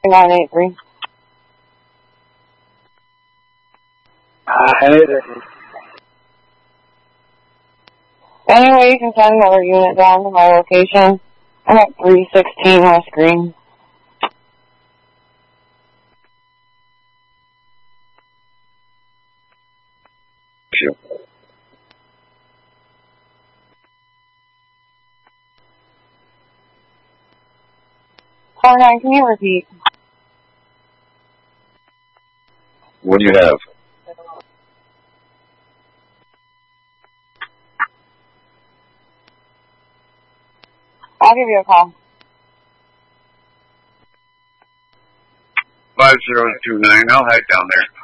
983. Hey, this is... Any way you can send another unit down to my location? I'm at 316 West Green. Sure. 49, can you repeat? What do you have? I'll give you a call. 5029, I'll hide down there.